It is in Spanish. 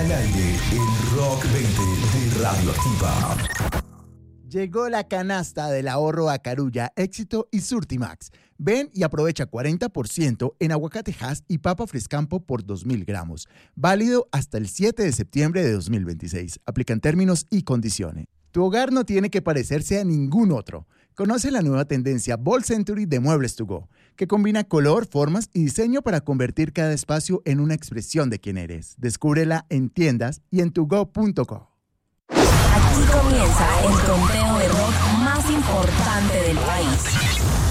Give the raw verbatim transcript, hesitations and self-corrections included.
al aire en Rock veinte de Radioactiva. Llegó la canasta del ahorro a Carulla, Éxito y Surtimax. Ven y aprovecha cuarenta por ciento en aguacate Hass y papa Frescampo por dos mil gramos. Válido hasta el siete de septiembre de dos mil veintiséis. Aplican términos y condiciones. Tu hogar no tiene que parecerse a ningún otro. Conoce la nueva tendencia Ball Century de Muebles to Go, que combina color, formas y diseño para convertir cada espacio en una expresión de quién eres. Descúbrela en tiendas y en tugo punto co. Aquí comienza el conteo de rock más importante del país.